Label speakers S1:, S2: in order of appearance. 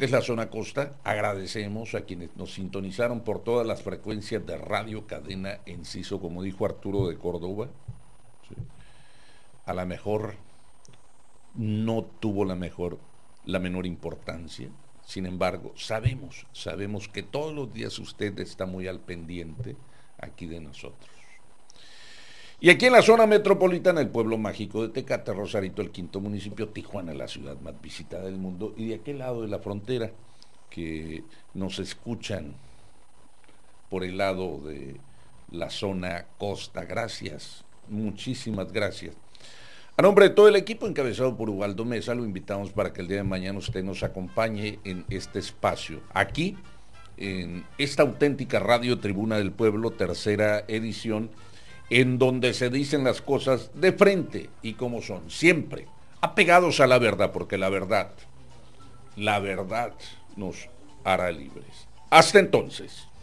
S1: que es la zona costa. Agradecemos a quienes nos sintonizaron por todas las frecuencias de Radio Cadena Enciso, como dijo Arturo de Córdoba. ¿Sí? A lo mejor no tuvo la menor importancia. Sin embargo, sabemos que todos los días usted está muy al pendiente aquí de nosotros. Y aquí en la zona metropolitana, el pueblo mágico de Tecate, Rosarito, el quinto municipio, Tijuana, la ciudad más visitada del mundo, y de aquel lado de la frontera, que nos escuchan por el lado de la zona costa. Gracias, muchísimas gracias. A nombre de todo el equipo encabezado por Ubaldo Mesa, lo invitamos para que el día de mañana usted nos acompañe en este espacio, aquí, en esta auténtica Radio Tribuna del Pueblo, tercera edición, en donde se dicen las cosas de frente y como son, siempre apegados a la verdad, porque la verdad nos hará libres. Hasta entonces.